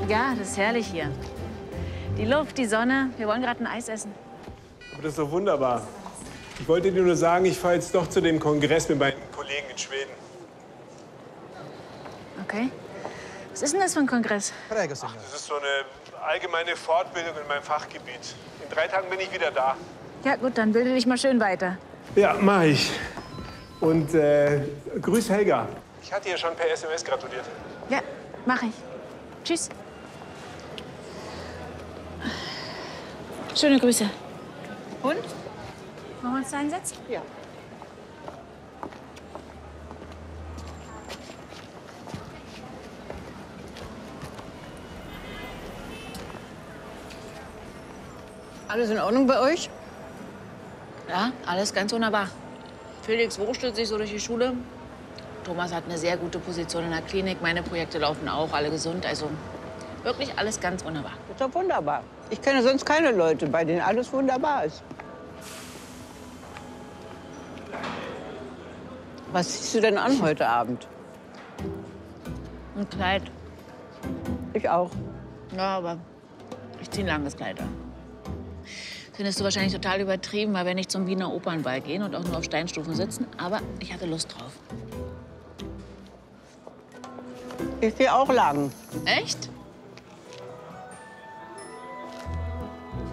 Ja, das ist herrlich hier. Die Luft, die Sonne. Wir wollen gerade ein Eis essen. Aber das ist doch wunderbar. Ich wollte dir nur sagen, ich fahre jetzt doch zu dem Kongress mit meinen Kollegen in Schweden. Okay. Was ist denn das für ein Kongress? Ach, das ist so eine allgemeine Fortbildung in meinem Fachgebiet. In 3 Tagen bin ich wieder da. Ja gut, dann bilde dich mal schön weiter. Ja, mach ich. Und grüß Helga. Ich hatte ihr schon per SMS gratuliert. Ja, mach ich. Tschüss. Schöne Grüße. Und? Wollen wir uns da hinsetzen? Ja. Alles in Ordnung bei euch? Ja, alles ganz wunderbar. Felix wurschtelt sich so durch die Schule. Thomas hat eine sehr gute Position in der Klinik. Meine Projekte laufen auch, alle gesund. Also wirklich alles ganz wunderbar. Das ist doch wunderbar. Ich kenne sonst keine Leute, bei denen alles wunderbar ist. Was ziehst du denn an heute Abend? Ein Kleid. Ich auch. Ja, aber ich ziehe ein langes Kleid an. Findest du wahrscheinlich total übertrieben, weil wir nicht zum Wiener Opernball gehen und auch nur auf Steinstufen sitzen. Aber ich hatte Lust drauf. Ich gehe auch lang. Echt?